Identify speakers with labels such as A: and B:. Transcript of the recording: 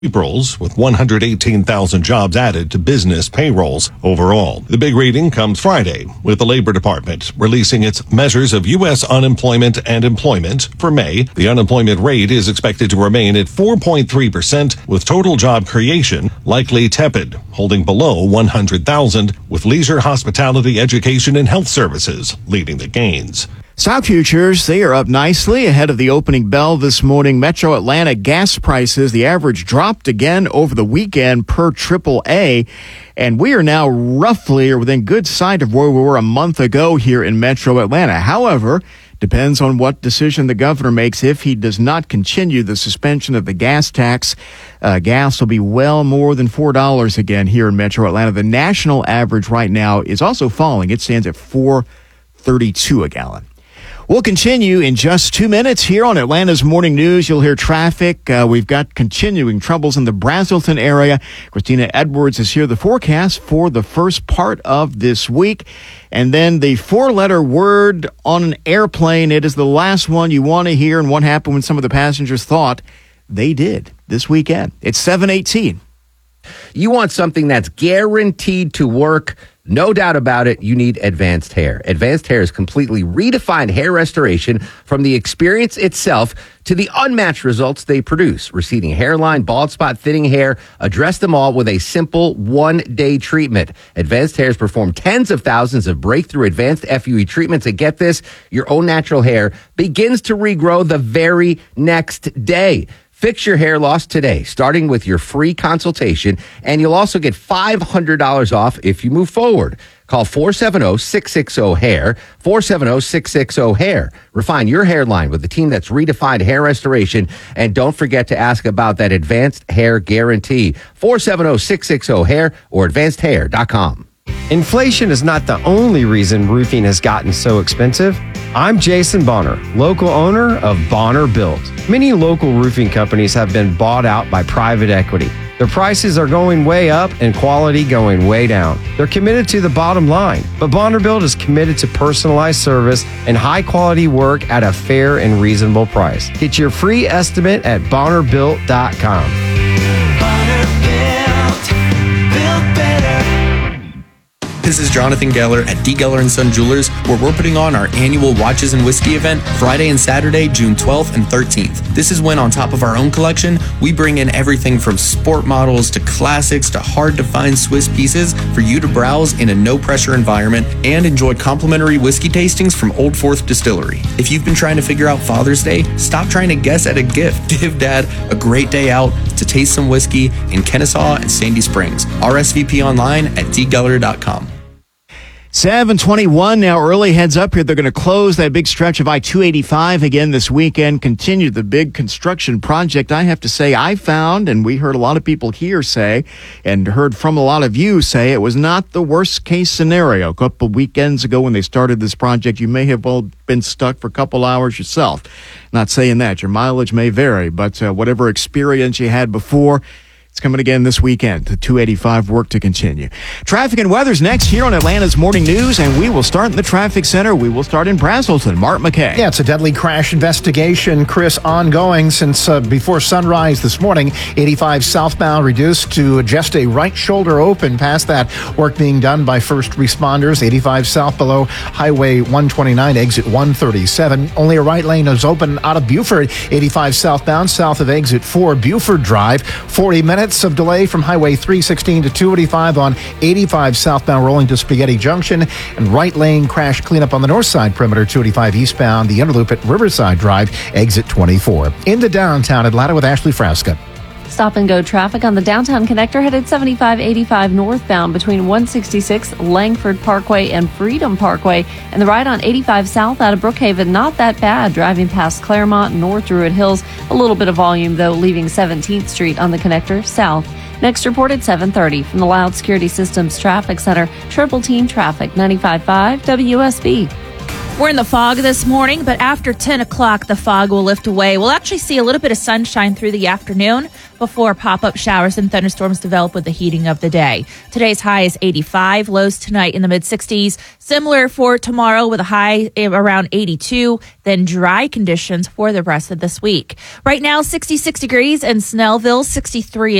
A: Payrolls, with 118,000 jobs added to business payrolls overall. The big reading comes Friday, with the Labor Department releasing its measures of U.S. unemployment and employment for May. The unemployment rate is expected to remain at 4.3%, with total job creation likely tepid, holding below 100,000, with leisure, hospitality, education, and health services leading the gains.
B: Stock futures, they are up nicely ahead of the opening bell this morning. Metro Atlanta gas prices, the average dropped again over the weekend per AAA. And we are now roughly or within good sight of where we were a month ago here in Metro Atlanta. However, depends on what decision the governor makes. If he does not continue the suspension of the gas tax, gas will be well more than $4 again here in Metro Atlanta. The national average right now is also falling. It stands at $4.32 a gallon. We'll continue in just 2 minutes here on Atlanta's Morning News. You'll hear traffic. We've got continuing troubles in the Braselton area. Christina Edwards is here. The forecast for the first part of this week. And then the 4-letter word on an airplane. It is the last one you want to hear, and what happened when some of the passengers thought they did this weekend. It's 7:18.
C: You want something that's guaranteed to work. No doubt about it, you need Advanced Hair. Advanced Hair has completely redefined hair restoration, from the experience itself to the unmatched results they produce. Receding hairline, bald spot, thinning hair, address them all with a simple one-day treatment. Advanced Hair has performed tens of thousands of breakthrough advanced FUE treatments, and get this, your own natural hair begins to regrow the very next day. Fix your hair loss today, starting with your free consultation, and you'll also get $500 off if you move forward. Call 470-660-HAIR, 470-660-HAIR. Refine your hairline with a team that's redefined hair restoration, and don't forget to ask about that Advanced Hair Guarantee. 470-660-HAIR or advancedhair.com.
D: Inflation is not the only reason roofing has gotten so expensive. I'm Jason Bonner, local owner of Bonner Built. Many local roofing companies have been bought out by private equity. Their prices are going way up and quality going way down. They're committed to the bottom line, but Bonner Built is committed to personalized service and high quality work at a fair and reasonable price. Get your free estimate at BonnerBuilt.com.
E: Bonner Built, built better.
F: This is Jonathan Geller at D. Geller & Son Jewelers, where we're putting on our annual Watches and Whiskey event Friday and Saturday, June 12th and 13th. This is when, on top of our own collection, we bring in everything from sport models to classics to hard-to-find Swiss pieces for you to browse in a no-pressure environment and enjoy complimentary whiskey tastings from Old Fourth Distillery. If you've been trying to figure out Father's Day, stop trying to guess at a gift. Give Dad a great day out to taste some whiskey in Kennesaw and Sandy Springs. RSVP online at dgeller.com.
B: 7:21 now. Early heads up here. They're going to close that big stretch of I-285 again this weekend. Continue the big construction project. I have to say, I found, and we heard a lot of people here say, and heard from a lot of you say, it was not the worst case scenario. A couple of weekends ago when they started this project, you may have well been stuck for a couple hours yourself. Not saying that. Your mileage may vary, but whatever experience you had before, it's coming again this weekend. The 285 work to continue. Traffic and weather's next here on Atlanta's Morning News, and we will start in the traffic center. We will start in Braselton. Mark McKay.
G: Yeah, it's a deadly crash investigation, Chris, ongoing since before sunrise this morning. 85 southbound reduced to just a right shoulder open. Past that, work being done by first responders. 85 south below Highway 129, exit 137. Only a right lane is open out of Buford. 85 southbound, south of exit 4, Buford Drive. 40 minutes of delay from Highway 316 to 285 on 85 southbound rolling to Spaghetti Junction, and right lane crash cleanup on the north side perimeter 285 eastbound, the Interloop at Riverside Drive, exit 24. Into downtown Atlanta with Ashley Frasca.
H: Stop and go traffic on the downtown connector headed 7585 northbound between 166 Langford Parkway and Freedom Parkway, and the ride on 85 south out of Brookhaven, not that bad. Driving past Claremont and North Druid Hills, a little bit of volume though, leaving 17th Street on the connector south. Next report at 7:30 from the Loud Security Systems Traffic Center. Triple Team Traffic, 95.5 WSB.
I: We're in the fog this morning, but after 10 o'clock, the fog will lift away. We'll actually see a little bit of sunshine through the afternoon before pop-up showers and thunderstorms develop with the heating of the day. Today's high is 85, lows tonight in the mid-60s. Similar for tomorrow with a high around 82, then dry conditions for the rest of this week. Right now, 66 degrees in Snellville, 63